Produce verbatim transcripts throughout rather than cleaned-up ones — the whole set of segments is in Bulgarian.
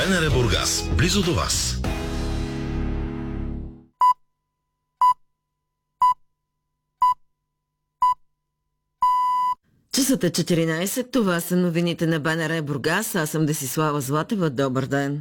БНР Бургас, близо до вас. Часът е четиринайсет, това са новините на БНР Бургас, аз съм Десислава Златева, добър ден.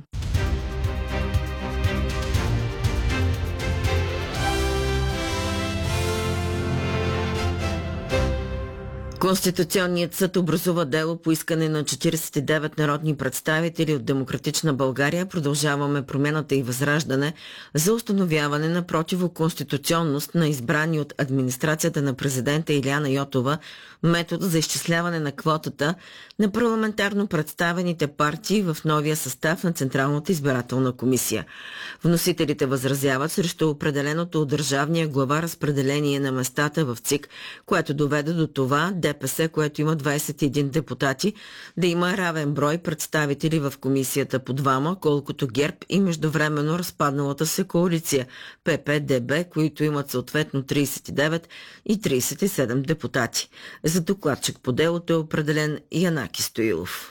Конституционният съд образува дело по искане на четирийсет и девет народни представители от Демократична България. Продължаваме промяната и възраждане за установяване на противоконституционност на избрани от администрацията на президента Илияна Йотова метод за изчисляване на квотата на парламентарно представените партии в новия състав на Централната избирателна комисия. Вносителите възразяват срещу определеното от държавния глава разпределение на местата в ЦИК, което доведе до това ДПС, което има двайсет и един депутати, да има равен брой представители в комисията по двама, колкото ГЕРБ и междувременно разпадналата се коалиция ПП-ДБ, които имат съответно трийсет и девет и трийсет и седем депутати. За докладчик по делото е определен Янаки Стоилов.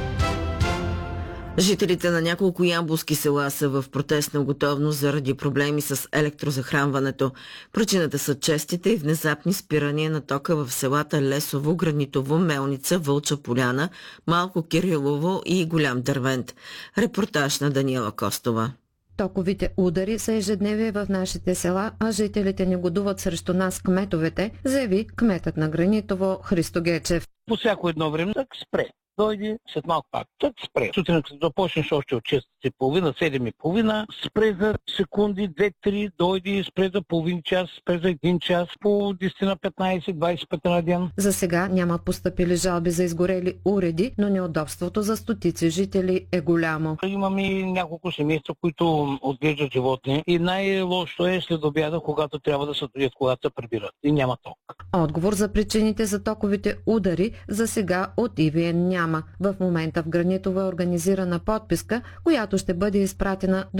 Жителите на няколко ямболски села са в протестна готовност заради проблеми с електрозахранването. Причината са честите и внезапни спирания на тока в селата Лесово, Гранитово, Мелница, Вълча поляна, Малко Кирилово и Голям Дървент. Репортаж на Даниела Костова. Токовите удари са ежедневие в нашите села, а жителите негодуват срещу нас кметовете, заяви кметът на Гранитово Христо Гечев. По всяко едно време так спре. Дойде, след малко пак. Так спре. Сутрин, като започнеш още от шест и половина, седем и половина, спре за секунди, две-три, дойде, спре за половин час, спре за един час, по десет на петнайсет двайсет пъти на ден. За сега няма постъпили жалби за изгорели уреди, но неудобството за стотици жители е голямо. Имаме няколко семейства, които отглеждат животни и най-лошото е след обяда, когато трябва да се отидат, когато се прибират и няма ток. Отговор за причините за токовите удари за сега от И Ви Ен няма. В момента в Гранитово е организирана подписка, която ще бъде изпратена до